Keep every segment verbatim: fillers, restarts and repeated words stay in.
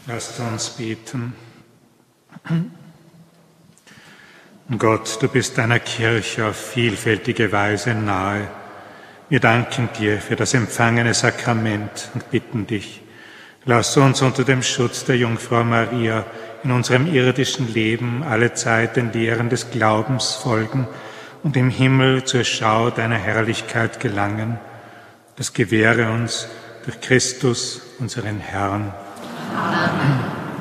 Lasst uns beten. Gott, du bist deiner Kirche auf vielfältige Weise nahe. Wir danken dir für das empfangene Sakrament und bitten dich, lass uns unter dem Schutz der Jungfrau Maria in unserem irdischen Leben alle Zeit den Lehren des Glaubens folgen und im Himmel zur Schau deiner Herrlichkeit gelangen. Das gewähre uns durch Christus, unseren Herrn. Amen.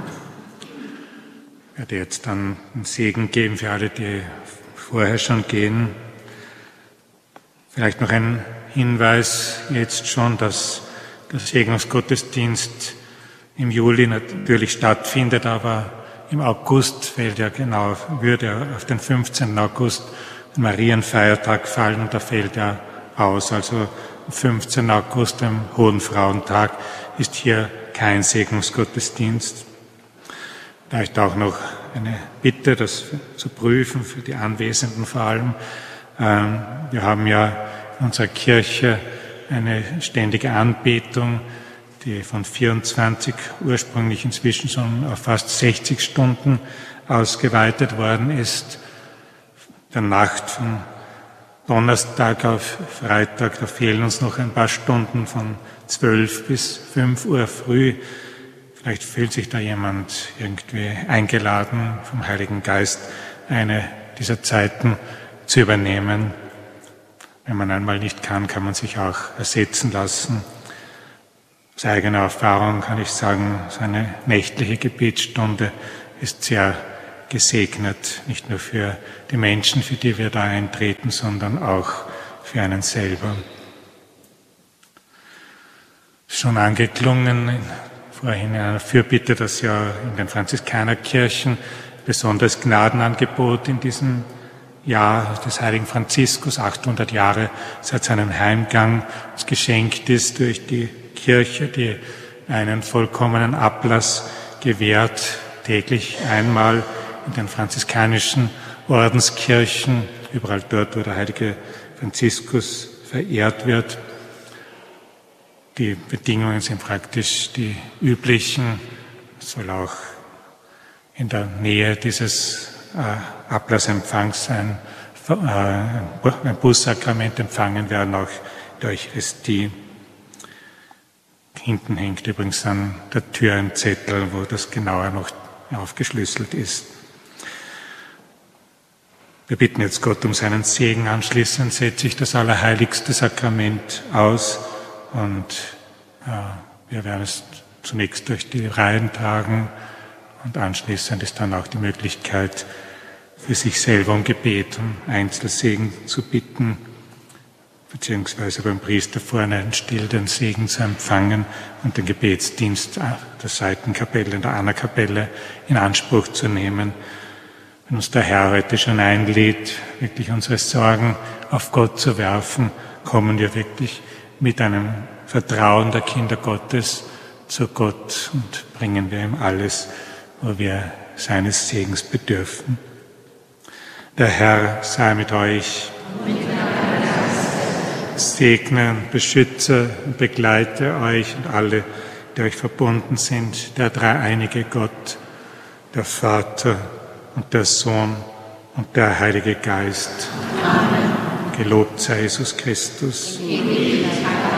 Ich werde jetzt dann einen Segen geben für alle, die vorher schon gehen. Vielleicht noch ein Hinweis jetzt schon, dass der Segnungsgottesdienst im Juli natürlich stattfindet, aber im August fällt ja genau, würde auf den fünfzehnten August ein Marienfeiertag fallen und da fällt er aus. Also am fünfzehnten August, am Hohen Frauentag, ist hier kein Segnungsgottesdienst. Vielleicht auch noch eine Bitte, das zu prüfen, für die Anwesenden vor allem. Wir haben ja in unserer Kirche eine ständige Anbetung, die von vierundzwanzig ursprünglich inzwischen schon auf fast sechzig Stunden ausgeweitet worden ist. Der Nacht von Donnerstag auf Freitag, da fehlen uns noch ein paar Stunden von zwölf bis fünf Uhr früh. Vielleicht fühlt sich da jemand irgendwie eingeladen vom Heiligen Geist, eine dieser Zeiten zu übernehmen. Wenn man einmal nicht kann, kann man sich auch ersetzen lassen. Aus eigener Erfahrung kann ich sagen, so eine nächtliche Gebetsstunde ist sehr gesegnet, nicht nur für die Menschen, für die wir da eintreten, sondern auch für einen selber. Schon angeklungen, vorhin in einer Fürbitte, dass ja in den Franziskanerkirchen besonderes Gnadenangebot in diesem Jahr des heiligen Franziskus, achthundert Jahre seit seinem Heimgang, uns geschenkt ist durch die Kirche, die einen vollkommenen Ablass gewährt, täglich einmal in den franziskanischen Ordenskirchen, überall dort, wo der heilige Franziskus verehrt wird. Die Bedingungen sind praktisch die üblichen. Es soll auch in der Nähe dieses äh, Ablassempfangs ein, äh, ein Bußsakrament empfangen werden, auch der Eucharistie. Hinten hängt übrigens an der Tür ein Zettel, wo das genauer noch aufgeschlüsselt ist. Wir bitten jetzt Gott um seinen Segen. Anschließend setze ich das allerheiligste Sakrament aus und äh, wir werden es zunächst durch die Reihen tragen und anschließend ist dann auch die Möglichkeit, für sich selber um Gebet, um Einzelsegen zu bitten, beziehungsweise beim Priester vorne einen stillenden Segen zu empfangen und den Gebetsdienst der Seitenkapelle, in der Anna-Kapelle in Anspruch zu nehmen. Wenn uns der Herr heute schon einlädt, wirklich unsere Sorgen auf Gott zu werfen, kommen wir wirklich mit einem Vertrauen der Kinder Gottes zu Gott und bringen wir ihm alles, wo wir seines Segens bedürfen. Der Herr sei mit euch. Segne, beschütze und begleite euch und alle, die euch verbunden sind, der dreieinige Gott, der Vater und der Sohn und der Heilige Geist. Amen. Gelobt sei Jesus Christus. Amen.